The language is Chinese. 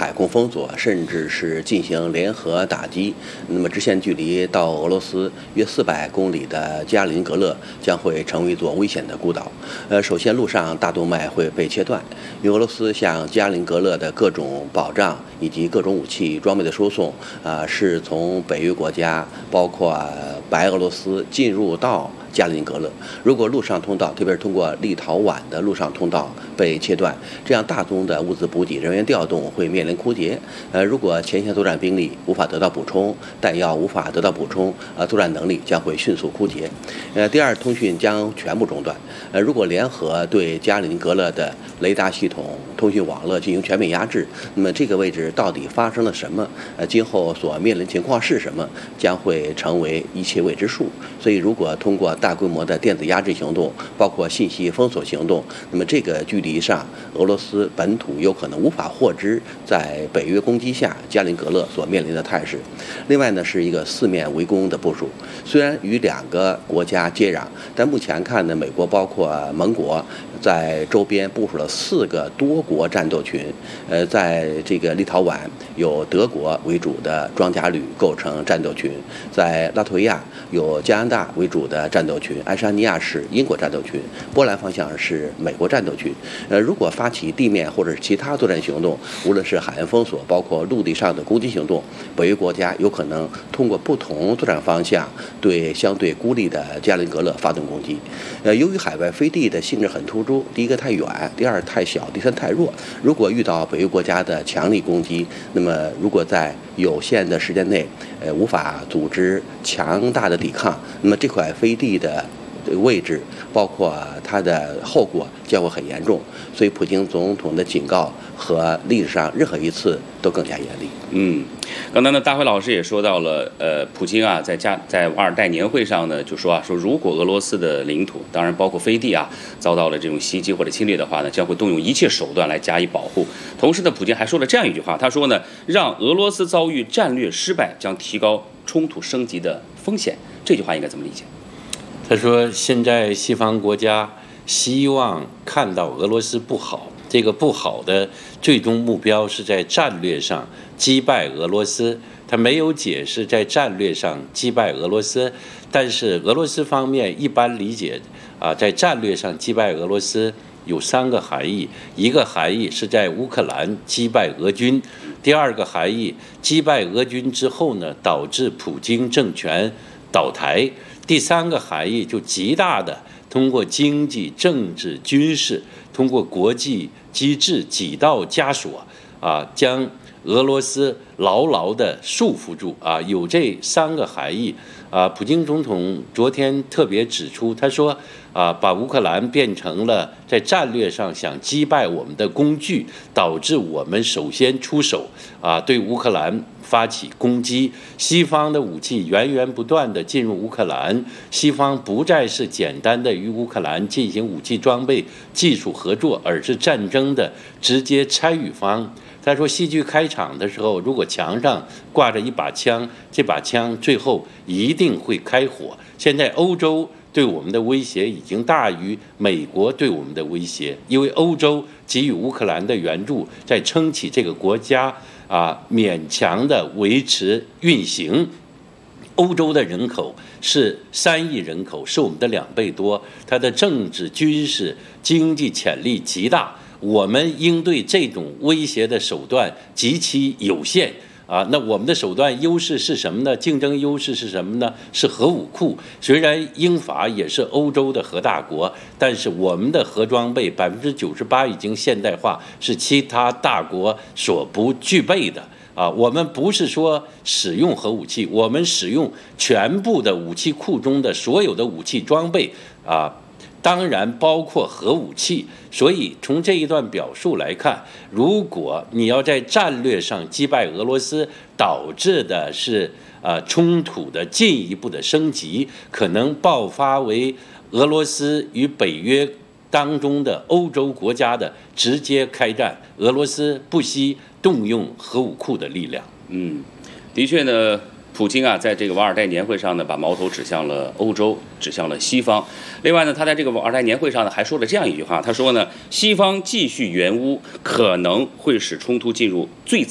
海空封锁，甚至是进行联合打击。那么，直线距离到俄罗斯约400公里的加林格勒将会成为一座危险的孤岛。首先，陆上大动脉会被切断，因为俄罗斯向加林格勒的各种保障以及各种武器装备的输送，是从北约国家，包括白俄罗斯进入到加林格勒。如果陆上通道，特别是通过立陶宛的陆上通道被切断，这样大宗的物资补给、人员调动会面临枯竭。如果前线作战兵力无法得到补充，弹药无法得到补充，作战能力将会迅速枯竭。第二，通讯将全部中断。如果联合对加林格勒的雷达系统、通讯网络进行全面压制，那么这个位置到底发生了什么？今后所面临情况是什么，将会成为一切未知数。所以，如果通过大规模的电子压制行动，包括信息封锁行动，那么这个距离上，俄罗斯本土有可能无法获知在北约攻击下加林格勒所面临的态势。另外呢，是一个4面围攻的部署。虽然与2个国家接壤，但目前看呢，美国包括盟国在周边部署了4个多国战斗群。在这个立陶宛有德国为主的装甲旅构成战斗群，在拉脱维亚有加拿大为主的战斗群，爱沙尼亚是英国战斗群，波兰方向是美国战斗群。如果发起地面或者是其他作战行动，无论是海岸封锁，包括陆地上的攻击行动，北约国家有可能通过不同作战方向对相对孤立的加林格勒发动攻击。由于海外飞地的性质很突出，第一个太远，第二太小，第三太弱。如果遇到北约国家的强力攻击，那么如果在有限的时间内，无法组织强大的抵抗，那么这块飞地的位置，包括它的后果将会很严重。所以，普京总统的警告和历史上任何一次都更加严厉。 刚才呢，大辉老师也说到了，普京啊，在瓦尔代年会上呢，就说如果俄罗斯的领土，当然包括飞地啊，遭到了这种袭击或者侵略的话呢，将会动用一切手段来加以保护。同时呢，普京还说了这样一句话，他说呢，让俄罗斯遭遇战略失败将提高冲突升级的风险。这句话应该怎么理解？ 他说，现在西方国家希望看到俄罗斯不好，这个不好的最终目标是在战略上击败俄罗斯。他没有解释在战略上击败俄罗斯，但是俄罗斯方面一般理解在战略上击败俄罗斯有3个含义。一个含义是在乌克兰击败俄军，第2个含义击败俄军之后呢，导致普京政权倒台，第3个含义就极大的通过经济、政治、军事，通过国际机制几道枷锁将俄罗斯牢牢地束缚住有这3个含义普京总统昨天特别指出，他说把乌克兰变成了在战略上想击败我们的工具，导致我们首先出手对乌克兰发起攻击。西方的武器源源不断地进入乌克兰，西方不再是简单的与乌克兰进行武器装备、技术合作，而是战争的直接参与方。他说，戏剧开场的时候，如果墙上挂着一把枪，这把枪最后一定会开火。现在欧洲对我们的威胁已经大于美国对我们的威胁，因为欧洲给予乌克兰的援助，在撑起这个国家勉强的维持运行。欧洲的人口是3亿人口，是我们的2倍多，它的政治、军事、经济潜力极大。我们应对这种威胁的手段极其有限那我们的手段优势是什么呢？竞争优势是什么呢？是核武库。虽然英法也是欧洲的核大国，但是我们的核装备98%已经现代化，是其他大国所不具备的我们不是说使用核武器，我们使用全部的武器库中的所有的武器装备当然包括核武器。所以从这一段表述来看，如果你要在战略上击败俄罗斯，导致的是冲突的进一步的升级，可能爆发为俄罗斯与北约当中的欧洲国家的直接开战，俄罗斯不惜动用核武库的力量。 的确呢，普京在这个瓦尔代年会上呢，把矛头指向了欧洲，指向了西方。另外呢，他在这个瓦尔代年会上呢，还说了这样一句话，他说呢，西方继续援乌可能会使冲突进入最